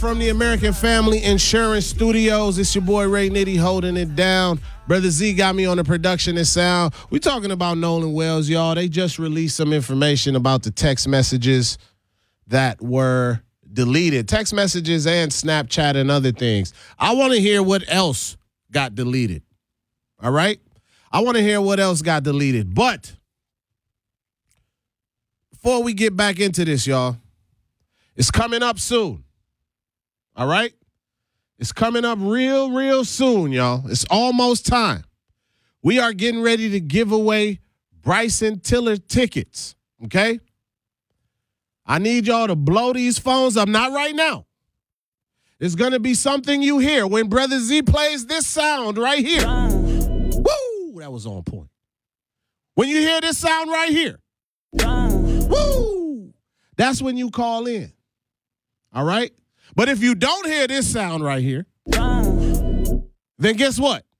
From the American Family Insurance Studios, it's your boy Ray Nitty holding it down. Brother Z got me on the production and sound. We talking about Nolan Wells, y'all. They just released some information about the text messages that were deleted. Text messages and Snapchat and other things. I want to hear what else got deleted. All right? I want to hear what else got deleted. But before we get back into this, y'all, it's coming up soon. All right? It's coming up real soon, y'all. It's almost time. We are getting ready to give away Bryson Tiller tickets, okay? I need y'all to blow these phones up. Not right now. It's going to be something you hear when Brother Z plays this sound right here. Woo! That was on point. When you hear this sound right here. Woo! That's when you call in. All right? But if you don't hear this sound right here, then guess what?